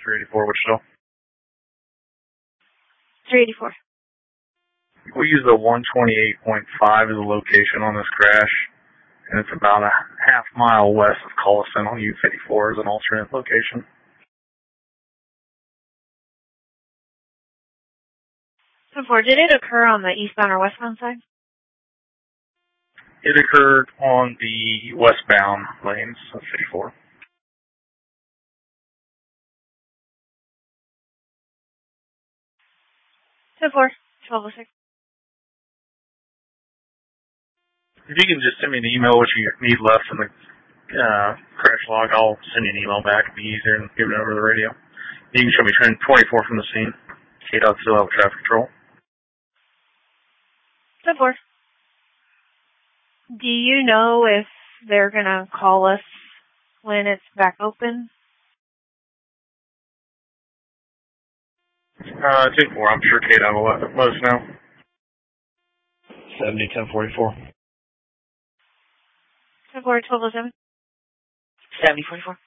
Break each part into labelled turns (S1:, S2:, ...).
S1: 384 Wichita.
S2: 384.
S1: We use the 128.5 as a location on this crash, and it's about a half mile west of Collison on U-54 as an alternate location.
S2: Did it occur on the eastbound or westbound side?
S1: It occurred on the westbound lanes of 54.
S2: So 1206.
S1: If you can just send me an email what you need left in the crash log, I'll send you an email back. It'll be easier than giving it over the radio. You can show me train 24 from the scene. KDOT still have traffic control.
S2: So do you know if they're going to call us when it's back open?
S1: 10-4, I'm sure KDOT will let us know.
S3: 70-1044.
S2: 1207.
S4: 7044.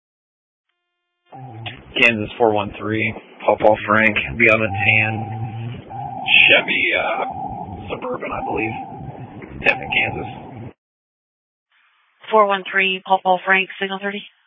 S3: Kansas 413, Paul Frank, beyond the tan Chevy Suburban, I believe. Devon, Kansas.
S4: 413, Paul Frank, signal 30.